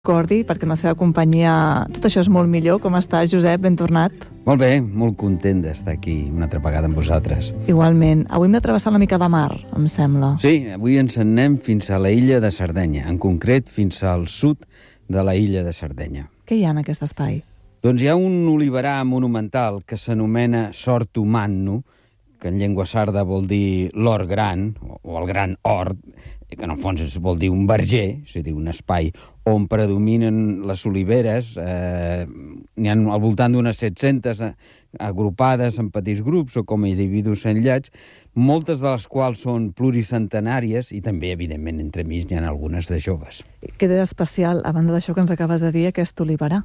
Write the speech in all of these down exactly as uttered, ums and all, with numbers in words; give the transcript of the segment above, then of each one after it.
Cordi, perquè amb la seva companyia tot això és molt millor. Com estàs, Josep? Ben tornat. Molt bé, molt content d'estar aquí una altra vegada amb vosaltres. Igualment. Avui hem de travessar una mica de mar, em sembla. Sí, avui ens en anem fins a la illa de Sardenya, en concret fins al sud de la illa de Sardenya. Què hi ha en aquest espai? Doncs hi ha un oliverar monumental que s'anomena Sortu Mannu, que en llengua sarda vol dir l'hort gran, o el gran hort, que en el fons vol dir un verger, és a dir, un espai on predominen les oliveres. Eh, n'hi ha al voltant d'unes set-centes agrupades en petits grups o com a individus aïllats, moltes de les quals són pluricentenàries i també, evidentment, entremig n'hi ha algunes de joves. Què té d'especial, a banda d'això que ens acabes de dir, aquest oliverar?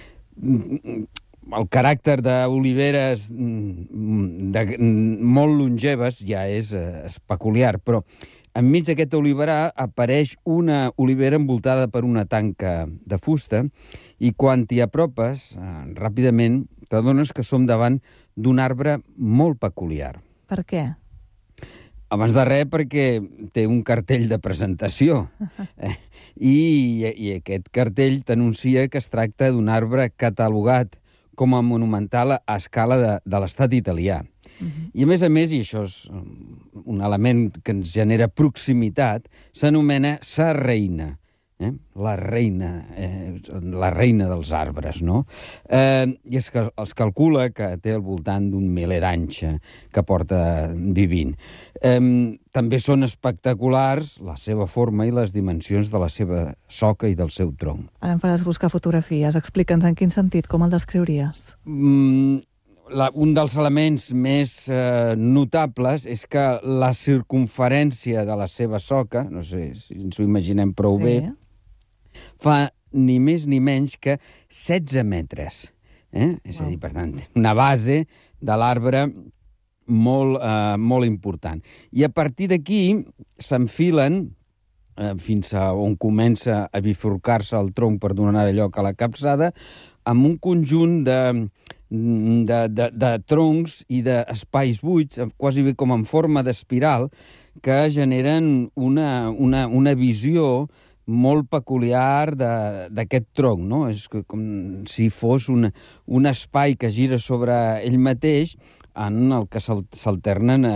El caràcter d'oliveres de, molt longeves ja és, és peculiar, però enmig d'aquest oliverar apareix una olivera envoltada per una tanca de fusta i quan t'hi apropes, eh, ràpidament t'adones que som davant d'un arbre molt peculiar. Per què? Abans de res, perquè té un cartell de presentació. Eh? I, I aquest cartell t'anuncia que es tracta d'un arbre catalogat com a monumental a escala de, de l'estat italià. Uh-huh. I a més a més, i això és un element que ens genera proximitat, s'anomena sa reina, eh? la reina, eh? la reina dels arbres, no? Eh, I es, es calcula que té al voltant d'un miler d'anys que porta vivint. Eh, també són espectaculars la seva forma i les dimensions de la seva soca i del seu tronc. Ara em faràs buscar fotografies. Explica'ns en quin sentit, com el descriuries? Mm, La, un dels elements més eh, notables és que la circunferència de la seva soca, no sé si ens ho imaginem prou sí. bé, fa ni més ni menys que setze metres. Eh? És wow. a dir, per tant, una base de l'arbre molt, eh, molt important. I a partir d'aquí s'enfilen eh, fins a on comença a bifurcar-se el tronc per donar lloc a la capçada, amb un conjunt de... De, de, de troncs i d'espais buits, quasi bé com en forma d'espiral, que generen una, una, una visió molt peculiar d'aquest tronc, no? És com si fos un, un espai que gira sobre ell mateix en el que s'alternen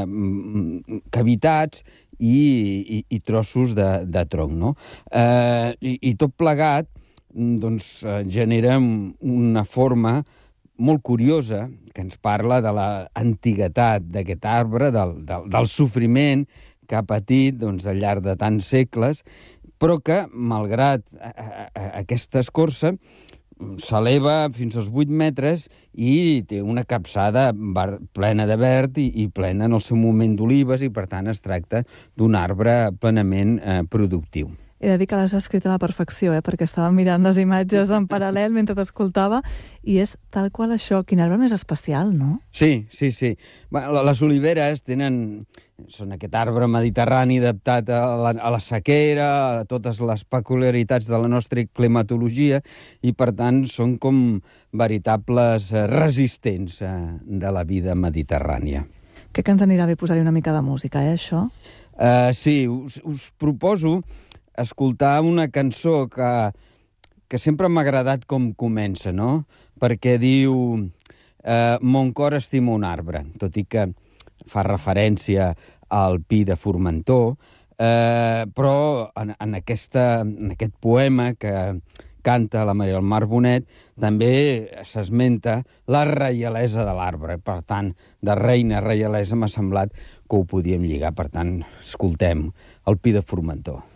cavitats i, i, i trossos de, de tronc, no? Eh, i, I tot plegat doncs, genera una forma molt curiosa, que ens parla de l'antiguitat d'aquest arbre, del, del, del sofriment que ha patit doncs, al llarg de tants segles, però que, malgrat a, a, a aquesta escorça, s'eleva fins als vuit metres i té una capçada plena de verd i, i plena en el seu moment d'olives i, per tant, es tracta d'un arbre plenament eh, productiu. He de dir que l'has escrit a la perfecció, eh? Perquè estava mirant les imatges en paral·lel mentre t'escoltava i és tal qual això. Quin arbre més especial, no? Sí, sí, sí. Bueno, les oliveres tenen... són aquest arbre mediterrani adaptat a la, a la sequera, a totes les peculiaritats de la nostra climatologia i, per tant, són com veritables resistents de la vida mediterrània. Crec que ens anirà bé posar-hi una mica de música, eh, això? Uh, sí, us, us proposo escoltar una cançó que, que sempre m'ha agradat com comença, no? Perquè diu eh, Mon cor estima un arbre, tot i que fa referència al pi de Formentor, eh, però en, en, aquesta, en aquest poema que canta la Maria del Mar Bonet també s'esmenta la reialesa de l'arbre. Per tant, de reina a reialesa m'ha semblat que ho podíem lligar. Per tant, escoltem el pi de Formentor.